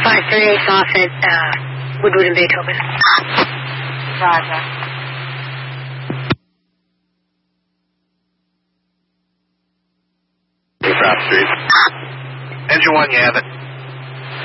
538 off at Woodward and Beethoven. Roger. South Street. Engine 1, you have it.